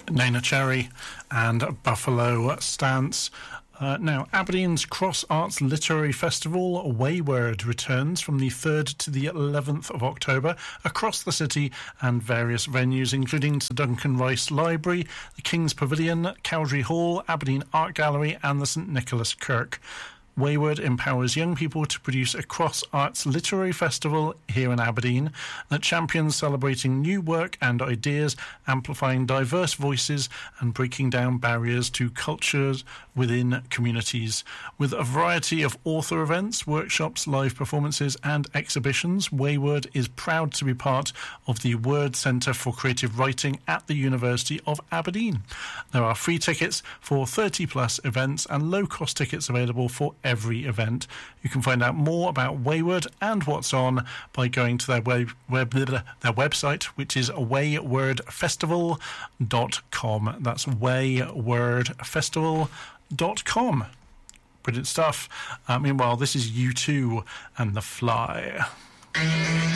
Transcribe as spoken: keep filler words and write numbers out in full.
Neneh Cherry and Buffalo Stance. Uh, now, Aberdeen's Cross Arts Literary Festival, Wayward, returns from the third to the eleventh of October across the city and various venues, including the Duncan Rice Library, the King's Pavilion, Cowdrey Hall, Aberdeen Art Gallery and the St Nicholas Kirk. Wayward empowers young people to produce a cross-arts literary festival here in Aberdeen that champions celebrating new work and ideas, amplifying diverse voices and breaking down barriers to cultures within communities. With a variety of author events, workshops, live performances and exhibitions, Wayward is proud to be part of the Word Centre for Creative Writing at the University of Aberdeen. There are free tickets for thirty plus events and low-cost tickets available for every event. You can find out more about Wayward and what's on by going to their web, web their website, which is wayward festival dot com. That's wayward festival dot com. Brilliant stuff. Uh, meanwhile, this is U two and The Fly.